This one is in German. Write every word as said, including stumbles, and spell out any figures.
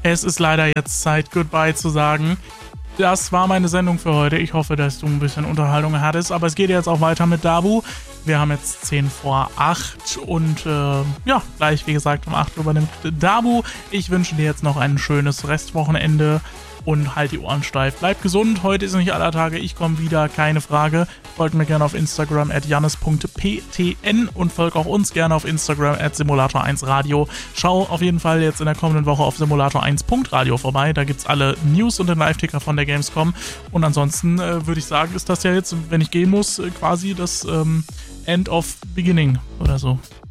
es ist leider jetzt Zeit, Goodbye zu sagen. Das war meine Sendung für heute. Ich hoffe, dass du ein bisschen Unterhaltung hattest. Aber es geht jetzt auch weiter mit Dabu. Wir haben jetzt zehn vor acht und äh, ja, gleich wie gesagt um acht übernimmt Dabu. Ich wünsche dir jetzt noch ein schönes Restwochenende und halt die Ohren steif. Bleib gesund, heute ist nicht aller Tage, ich komme wieder, keine Frage. Folgt mir gerne auf Instagram at jannis punkt p t n und folgt auch uns gerne auf Instagram at simulator eins radio. Schau auf jeden Fall jetzt in der kommenden Woche auf simulator eins punkt radio vorbei, da gibt's alle News und den Live-Ticker von der Gamescom. Und ansonsten äh, würde ich sagen, ist das ja jetzt, wenn ich gehen muss, äh, quasi das ähm, End of Beginning oder so.